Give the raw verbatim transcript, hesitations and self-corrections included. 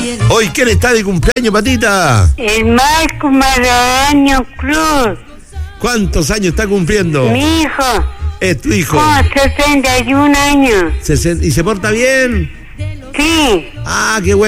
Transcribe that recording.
Hoy, ¿quién está de cumpleaños, Patita? El Marco Maradaño Cruz. ¿Cuántos años está cumpliendo? Mi hijo. Es tu hijo. Oh, sesenta y un años. ¿Y se porta bien? Sí. Ah, qué bueno.